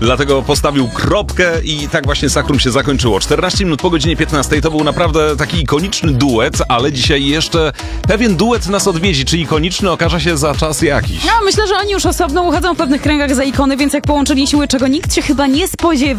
Dlatego postawił kropkę i tak właśnie Sakrum się zakończyło. 14 minut po godzinie 15 to był naprawdę taki ikoniczny duet, ale dzisiaj jeszcze pewien duet nas odwiedzi. Czy ikoniczny okaże się za czas jakiś? No, myślę, że oni już osobno uchodzą w pewnych kręgach za ikony, więc jak połączenie siły, czego nikt się chyba nie spodziewał,